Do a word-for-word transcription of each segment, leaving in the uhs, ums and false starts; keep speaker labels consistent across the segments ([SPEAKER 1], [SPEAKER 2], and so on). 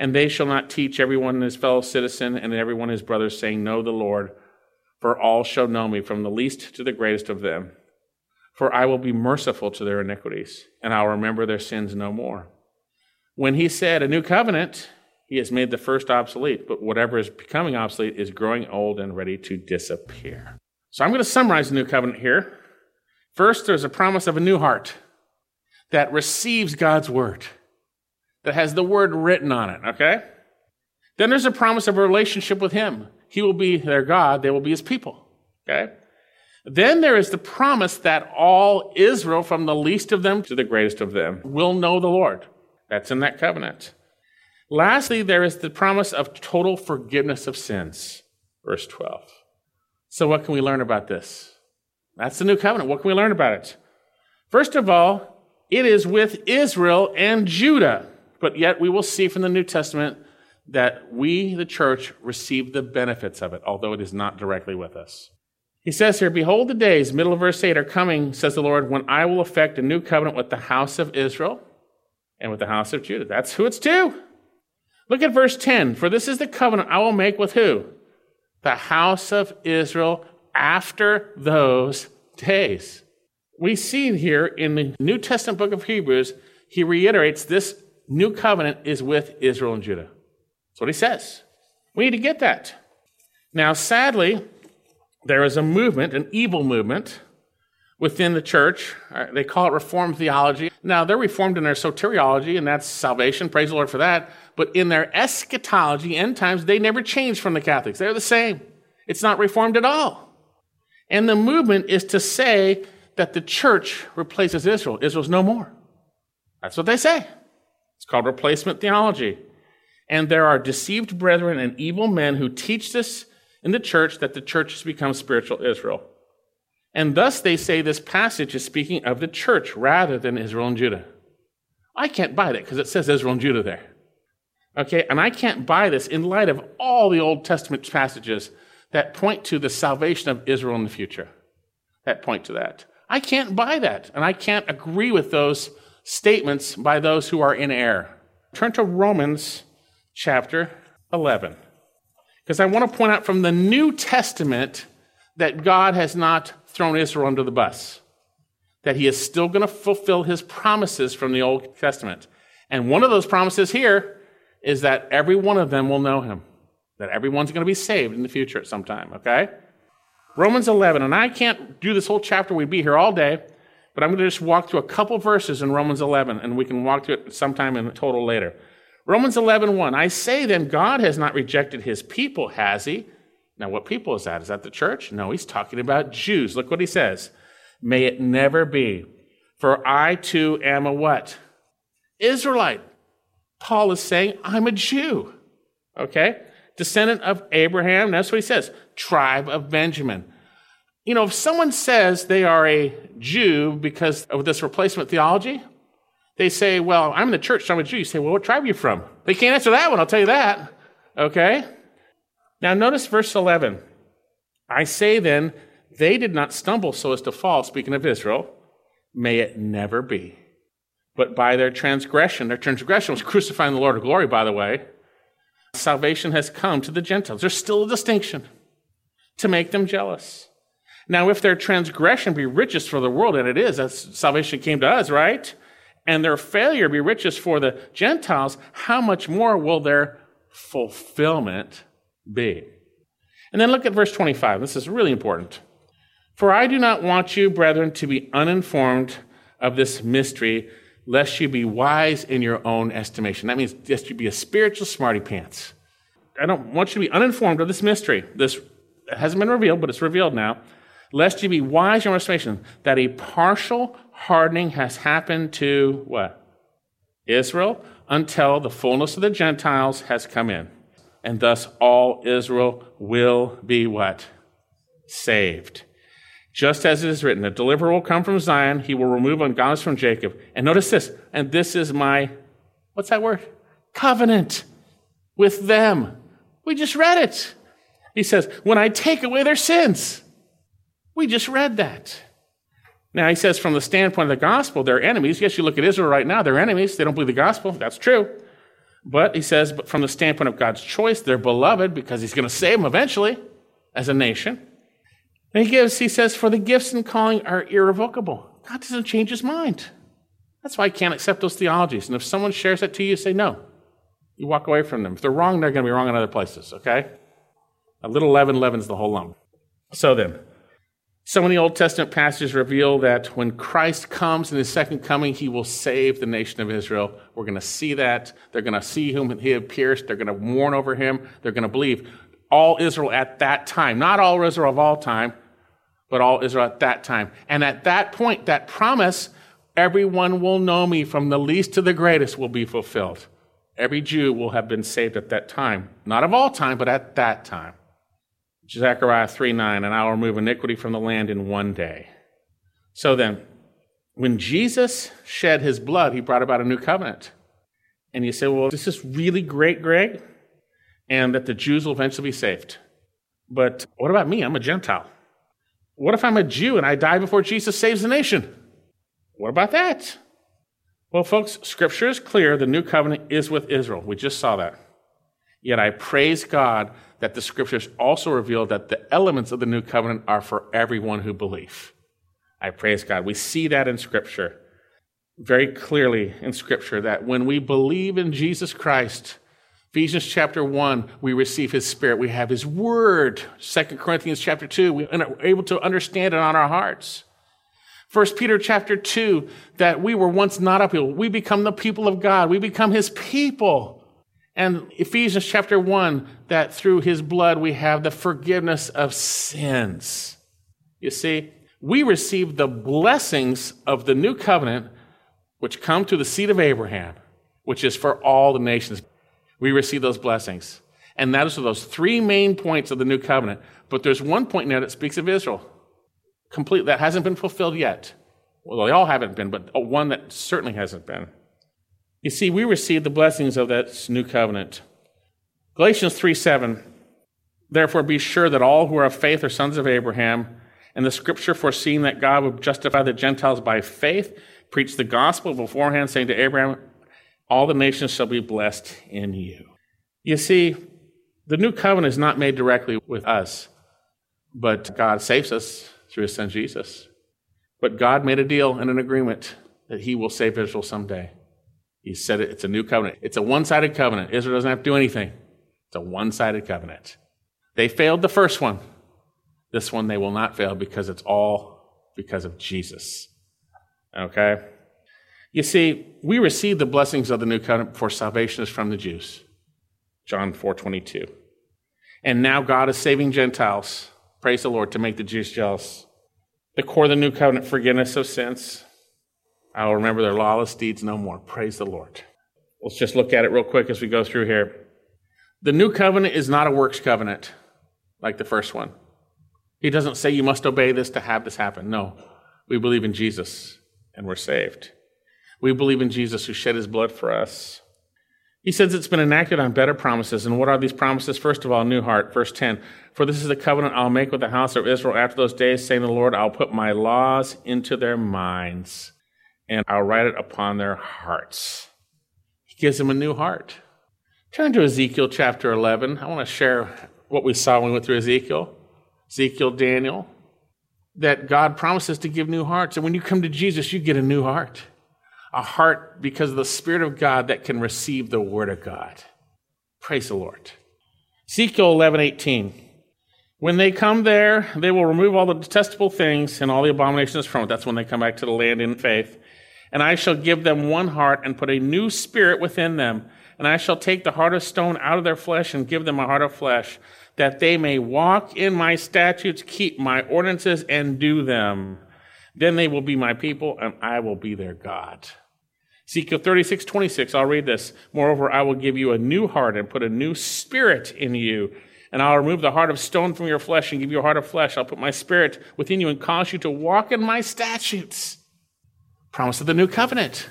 [SPEAKER 1] And they shall not teach everyone his fellow citizen and everyone his brother, saying, Know the Lord, for all shall know me, from the least to the greatest of them. For I will be merciful to their iniquities, and I'll remember their sins no more. When he said a new covenant, he has made the first obsolete, but whatever is becoming obsolete is growing old and ready to disappear. So I'm going to summarize the new covenant here. First, there's a promise of a new heart that receives God's word, that has the word written on it, okay? Then there's a promise of a relationship with him. He will be their God, they will be his people, okay? Then there is the promise that all Israel, from the least of them to the greatest of them, will know the Lord. That's in that covenant. Lastly, there is the promise of total forgiveness of sins, verse twelve. So what can we learn about this? That's the new covenant. What can we learn about it? First of all, it is with Israel and Judah, but yet we will see from the New Testament that we, the church, receive the benefits of it, although it is not directly with us. He says here, Behold, the days, middle of verse eight, are coming, says the Lord, when I will effect a new covenant with the house of Israel and with the house of Judah. That's who it's to. Look at verse ten. For this is the covenant I will make with who? The house of Israel after those days. We see here in the New Testament book of Hebrews, he reiterates this new covenant is with Israel and Judah. That's what he says. We need to get that. Now, sadly, there is a movement, an evil movement, within the church. They call it Reformed theology. Now, they're Reformed in their soteriology, and that's salvation. Praise the Lord for that. But in their eschatology, end times, they never change from the Catholics. They're the same. It's not Reformed at all. And the movement is to say that the church replaces Israel. Israel's no more. That's what they say. It's called replacement theology. And there are deceived brethren and evil men who teach this in the church, that the church has become spiritual Israel. And thus they say this passage is speaking of the church rather than Israel and Judah. I can't buy that because it says Israel and Judah there. Okay, and I can't buy this in light of all the Old Testament passages that point to the salvation of Israel in the future, that point to that. I can't buy that, and I can't agree with those statements by those who are in error. Turn to Romans chapter eleven, because I want to point out from the New Testament that God has not thrown Israel under the bus, that he is still going to fulfill his promises from the Old Testament. And one of those promises here is that every one of them will know him, that everyone's going to be saved in the future at some time, okay? Romans eleven, and I can't do this whole chapter, we'd be here all day, but I'm going to just walk through a couple verses in Romans eleven, and we can walk through it sometime in total later. Romans eleven one, I say then, God has not rejected his people, has he? Now, what people is that? Is that the church? No, he's talking about Jews. Look what he says. May it never be. For I too am a what? Israelite. Paul is saying, I'm a Jew. Okay? Descendant of Abraham. That's what he says. Tribe of Benjamin. You know, if someone says they are a Jew because of this replacement theology, they say, well, I'm in the church, so I'm a Jew. You say, well, what tribe are you from? They can't answer that one, I'll tell you that. Okay? Now, notice verse eleven. I say then, they did not stumble so as to fall, speaking of Israel. May it never be. But by their transgression, their transgression was crucifying the Lord of glory, by the way, salvation has come to the Gentiles. There's still a distinction to make them jealous. Now, if their transgression be richest for the world, and it is, that's salvation came to us, right? And their failure be richest for the Gentiles, how much more will their fulfillment be? And then look at verse twenty-five. This is really important. For I do not want you, brethren, to be uninformed of this mystery, lest you be wise in your own estimation. That means lest you be a spiritual smarty pants. I don't want you to be uninformed of this mystery. This hasn't been revealed, but it's revealed now. Lest you be wise in your own estimation, that a partial hardening has happened to what? Israel, until the fullness of the Gentiles has come in. And thus all Israel will be what? Saved. Just as it is written, a deliverer will come from Zion, he will remove ungodliness from Jacob. And notice this, and this is my, what's that word? Covenant with them. We just read it. He says, when I take away their sins. We just read that. Now he says from the standpoint of the gospel, they're enemies. Yes, you look at Israel right now, they're enemies. They don't believe the gospel. That's true. But he says, but from the standpoint of God's choice, they're beloved because he's going to save them eventually as a nation. And he gives, he says, for the gifts and calling are irrevocable. God doesn't change his mind. That's why I can't accept those theologies. And if someone shares that to you, say no. You walk away from them. If they're wrong, they're going to be wrong in other places, okay? A little leaven leavens the whole lump. So then, some of the Old Testament passages reveal that when Christ comes in his second coming, he will save the nation of Israel. We're going to see that. They're going to see whom he had pierced. They're going to mourn over him. They're going to believe. All Israel at that time, not all Israel of all time, but all Israel at that time. And at that point, that promise, everyone will know me from the least to the greatest will be fulfilled. Every Jew will have been saved at that time. Not of all time, but at that time. Zechariah three nine, and I will remove iniquity from the land in one day. So then, when Jesus shed his blood, he brought about a new covenant. And you say, well, this is really great, Greg, and that the Jews will eventually be saved. But what about me? I'm a Gentile. What if I'm a Jew and I die before Jesus saves the nation? What about that? Well, folks, Scripture is clear. The new covenant is with Israel. We just saw that. Yet I praise God that the Scriptures also reveal that the elements of the new covenant are for everyone who believes. I praise God. We see that in Scripture, very clearly in Scripture, that when we believe in Jesus Christ, Ephesians chapter one, we receive his Spirit. We have his Word. Second Corinthians chapter two, we are able to understand it on our hearts. First Peter chapter two, that we were once not a people. We become the people of God. We become his people. And Ephesians chapter one, that through his blood we have the forgiveness of sins. You see, we receive the blessings of the new covenant, which come through the seed of Abraham, which is for all the nations. We receive those blessings. And that is for those three main points of the new covenant. But there's one point in there that speaks of Israel. Complete, that hasn't been fulfilled yet. Well, they all haven't been, but one that certainly hasn't been. You see, we receive the blessings of that new covenant. Galatians three seven, therefore be sure that all who are of faith are sons of Abraham, and the Scripture foreseeing that God would justify the Gentiles by faith, preached the gospel beforehand, saying to Abraham, all the nations shall be blessed in you. You see, the new covenant is not made directly with us, but God saves us through his son Jesus. But God made a deal and an agreement that he will save Israel someday. He said it, it's a new covenant. It's a one-sided covenant. Israel doesn't have to do anything. It's a one-sided covenant. They failed the first one. This one they will not fail because it's all because of Jesus. Okay? You see, we receive the blessings of the new covenant for salvation is from the Jews. John four twenty-two. And now God is saving Gentiles. Praise the Lord, to make the Jews jealous. The core of the new covenant, forgiveness of sins. I will remember their lawless deeds no more. Praise the Lord. Let's just look at it real quick as we go through here. The new covenant is not a works covenant like the first one. He doesn't say you must obey this to have this happen. No, we believe in Jesus and we're saved. We believe in Jesus who shed his blood for us. He says it's been enacted on better promises. And what are these promises? First of all, new heart. Verse ten, for this is the covenant I'll make with the house of Israel after those days, saying the Lord, I'll put my laws into their minds and I'll write it upon their hearts. He gives them a new heart. Turn to Ezekiel chapter eleven. I want to share what we saw when we went through Ezekiel. Ezekiel, Daniel, that God promises to give new hearts. And when you come to Jesus, you get a new heart. A heart because of the Spirit of God that can receive the Word of God. Praise the Lord. Ezekiel eleven eighteen. When they come there, they will remove all the detestable things and all the abominations from it. That's when they come back to the land in faith. And I shall give them one heart and put a new spirit within them. And I shall take the heart of stone out of their flesh and give them a heart of flesh, that they may walk in my statutes, keep my ordinances, and do them. Then they will be my people, and I will be their God. Ezekiel thirty-six twenty-six, I'll read this. Moreover, I will give you a new heart and put a new spirit in you. And I'll remove the heart of stone from your flesh and give you a heart of flesh. I'll put my spirit within you and cause you to walk in my statutes. Promise of the new covenant.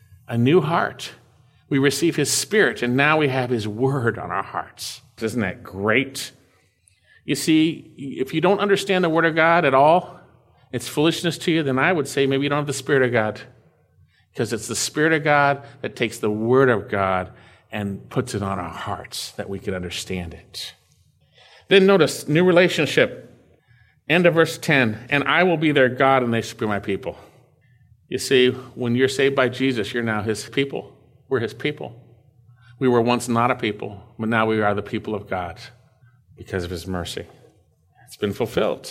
[SPEAKER 1] A new heart. We receive his Spirit, and now we have his Word on our hearts. Isn't that great? You see, if you don't understand the Word of God at all, it's foolishness to you, then I would say maybe you don't have the Spirit of God. Because it's the Spirit of God that takes the Word of God and puts it on our hearts that we can understand it. Then notice, new relationship. End of verse ten, and I will be their God and they shall be my people. You see, when you're saved by Jesus, you're now his people. We're his people. We were once not a people, but now we are the people of God because of his mercy. It's been fulfilled.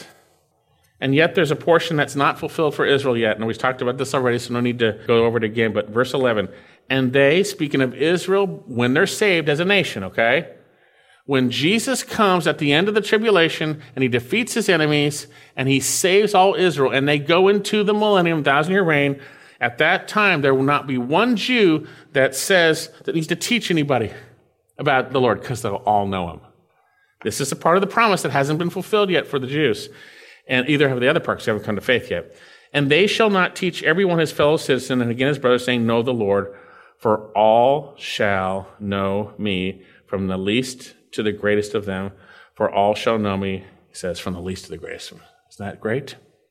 [SPEAKER 1] And yet there's a portion that's not fulfilled for Israel yet, and we've talked about this already, so no need to go over it again, but verse eleven, and they, speaking of Israel, when they're saved as a nation, okay? When Jesus comes at the end of the tribulation and he defeats his enemies and he saves all Israel and they go into the millennium, thousand-year reign, at that time there will not be one Jew that says that needs to teach anybody about the Lord because they'll all know him. This is a part of the promise that hasn't been fulfilled yet for the Jews. And either have the other parts who haven't come to faith yet. And they shall not teach everyone his fellow citizen and again his brother, saying, know the Lord, for all shall know me, from the least to the greatest of them, for all shall know me, he says, from the least to the greatest. Isn't that great?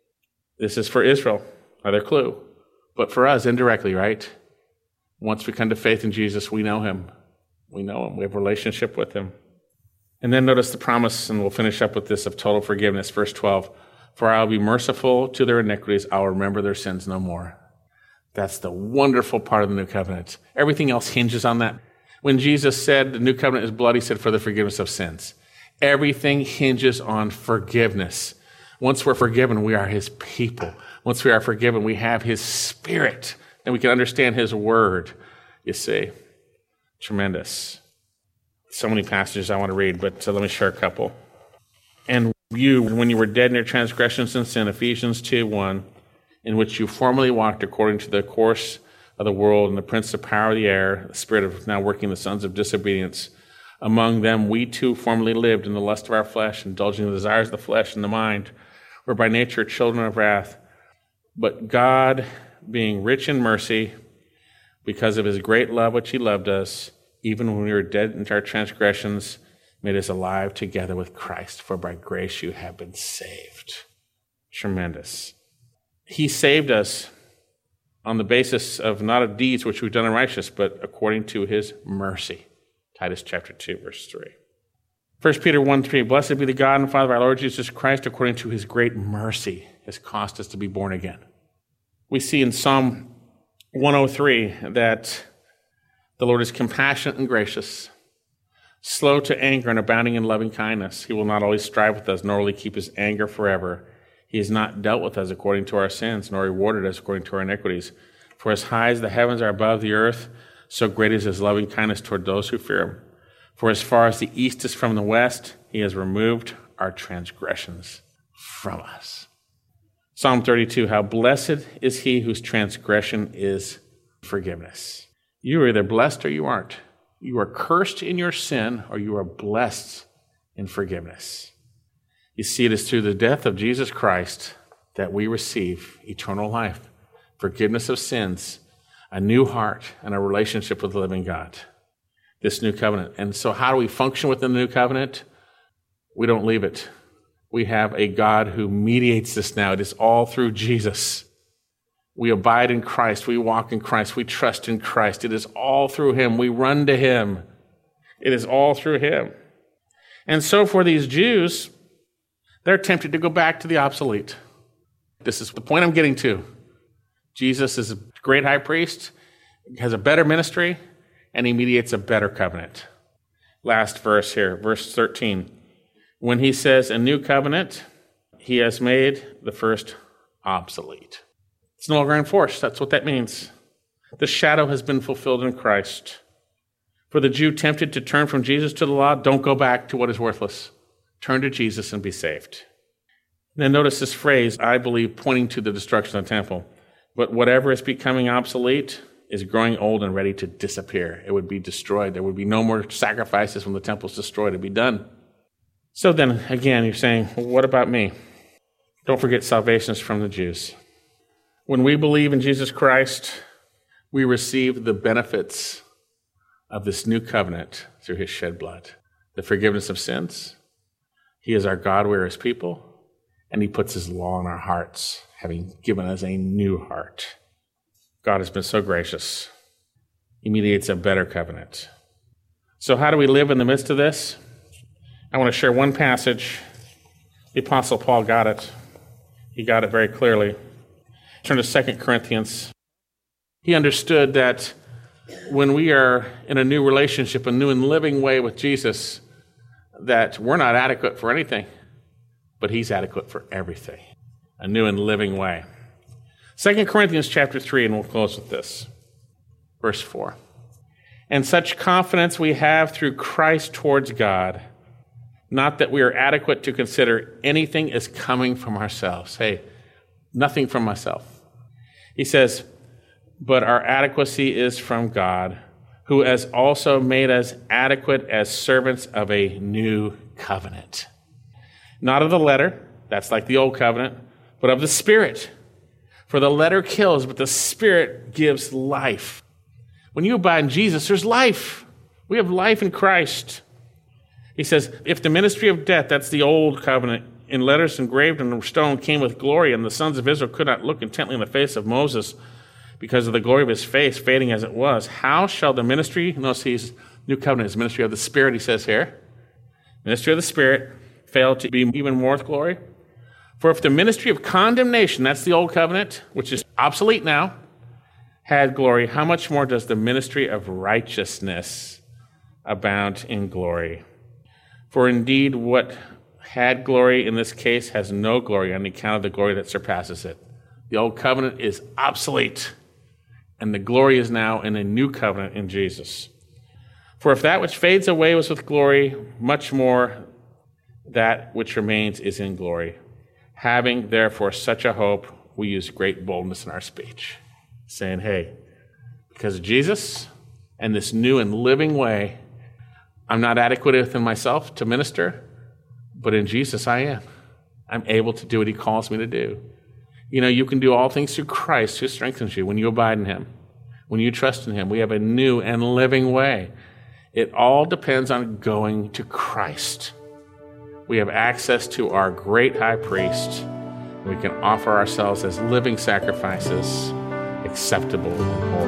[SPEAKER 1] This is for Israel, another clue. But for us, indirectly, right? Once we come to faith in Jesus, we know him. We know him. We have a relationship with him. And then notice the promise, and we'll finish up with this, of total forgiveness. Verse twelve, for I will be merciful to their iniquities. I will remember their sins no more. That's the wonderful part of the new covenant. Everything else hinges on that. When Jesus said the new covenant is blood, he said for the forgiveness of sins. Everything hinges on forgiveness. Once we're forgiven, we are his people. Once we are forgiven, we have his spirit, and we can understand his word, you see. Tremendous. So many passages I want to read, but so let me share a couple. And you, when you were dead in your transgressions and sin, Ephesians two one, in which you formerly walked according to the course of the world and the prince of power of the air, the spirit of now working the sons of disobedience. Among them we too formerly lived in the lust of our flesh, indulging the desires of the flesh and the mind, were by nature children of wrath. But God, being rich in mercy, because of his great love which he loved us, even when we were dead in our transgressions, made us alive together with Christ, for by grace you have been saved. Tremendous. He saved us on the basis of not of deeds which we've done in righteousness, but according to his mercy. Titus chapter two, verse three. First Peter one three, blessed be the God and Father of our Lord Jesus Christ, according to his great mercy has caused us to be born again. We see in Psalm one oh three that the Lord is compassionate and gracious, slow to anger and abounding in loving kindness. He will not always strive with us, nor will he keep his anger forever. He has not dealt with us according to our sins, nor rewarded us according to our iniquities. For as high as the heavens are above the earth, so great is his loving kindness toward those who fear him. For as far as the east is from the west, he has removed our transgressions from us. Psalm thirty-two, how blessed is he whose transgression is forgiveness. You are either blessed or you aren't. You are cursed in your sin, or you are blessed in forgiveness. You see, it is through the death of Jesus Christ that we receive eternal life, forgiveness of sins, a new heart, and a relationship with the living God. This new covenant. And so how do we function within the new covenant? We don't leave it. We have a God who mediates this now. It is all through Jesus. We abide in Christ. We walk in Christ. We trust in Christ. It is all through him. We run to him. It is all through him. And so for these Jews, they're tempted to go back to the obsolete. This is the point I'm getting to. Jesus is a great high priest, has a better ministry, and he mediates a better covenant. Last verse here, verse thirteen. When he says a new covenant, he has made the first obsolete. It's no longer in force. That's what that means. The shadow has been fulfilled in Christ. For the Jew tempted to turn from Jesus to the law, don't go back to what is worthless. Turn to Jesus and be saved. Then notice this phrase, I believe, pointing to the destruction of the temple. But whatever is becoming obsolete is growing old and ready to disappear. It would be destroyed. There would be no more sacrifices when the temple is destroyed. It would be done. So then, again, you're saying, well, what about me? Don't forget salvation is from the Jews. When we believe in Jesus Christ, we receive the benefits of this new covenant through his shed blood. The forgiveness of sins. He is our God, we are his people, and he puts his law in our hearts, having given us a new heart. God has been so gracious. He mediates a better covenant. So how do we live in the midst of this? I want to share one passage. The Apostle Paul got it. He got it very clearly. Turn to Second Corinthians. He understood that when we are in a new relationship, a new and living way with Jesus, that we're not adequate for anything, but he's adequate for everything. A new and living way. Second Corinthians chapter three, and we'll close with this. Verse four. And such confidence we have through Christ towards God, not that we are adequate to consider anything as coming from ourselves. Hey, nothing from myself. He says, but our adequacy is from God, who has also made us adequate as servants of a new covenant. Not of the letter, that's like the old covenant, but of the Spirit. For the letter kills, but the Spirit gives life. When you abide in Jesus, there's life. We have life in Christ. He says, if the ministry of death, that's the old covenant, in letters engraved on stone came with glory, and the sons of Israel could not look intently in the face of Moses because of the glory of his face, fading as it was, how shall the ministry, notice he's new covenant is ministry of the Spirit, he says here, ministry of the Spirit, fail to be even more with glory? For if the ministry of condemnation, that's the old covenant, which is obsolete now, had glory, how much more does the ministry of righteousness abound in glory? For indeed, what had glory in this case has no glory on account of the glory that surpasses it. The old covenant is obsolete, and the glory is now in a new covenant in Jesus. For if that which fades away was with glory, much more that which remains is in glory. Having, therefore, such a hope, we use great boldness in our speech, saying, hey, because of Jesus and this new and living way, I'm not adequate within myself to minister, but in Jesus I am. I'm able to do what he calls me to do. You know, you can do all things through Christ who strengthens you when you abide in him, when you trust in him. We have a new and living way. It all depends on going to Christ. We have access to our great high priest. We can offer ourselves as living sacrifices, acceptable and holy.